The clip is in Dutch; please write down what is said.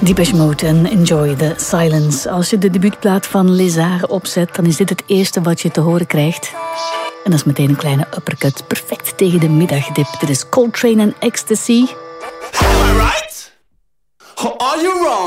Depeche Mode en Enjoy the Silence. Als je de debuutplaat van Lézard opzet, dan is dit het eerste wat je te horen krijgt. En dat is meteen een kleine uppercut, perfect tegen de middagdip. Dit is Coltrane en Ecstasy. Am I right? Or are you wrong?